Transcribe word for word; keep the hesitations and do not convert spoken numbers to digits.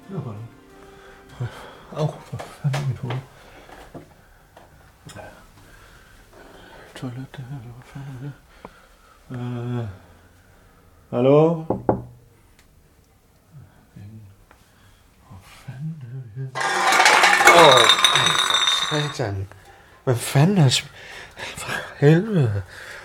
Au, hvor fanden er mit hoved? Toilet, det her, hvad fanden er det? Øh... Hallo? Hvor fanden er det her? Åh, for satan. Hvad fanden er det? For helvede.